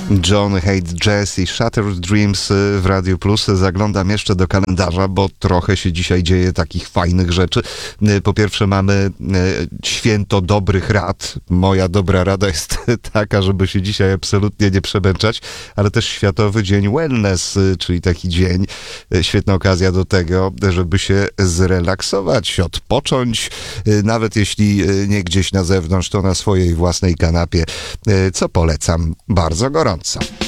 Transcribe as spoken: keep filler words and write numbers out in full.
John Hate Jazz i Shattered Dreams w Radiu Plus. Zaglądam jeszcze do kalendarza, bo trochę się dzisiaj dzieje takich fajnych rzeczy. Po pierwsze mamy święto dobrych rad. Moja dobra rada jest taka, żeby się dzisiaj absolutnie nie przemęczać, ale też Światowy Dzień Wellness, czyli taki dzień, świetna okazja do tego, żeby się zrelaksować, odpocząć, nawet jeśli nie gdzieś na zewnątrz, to na swojej własnej kanapie, co polecam bardzo gorąco.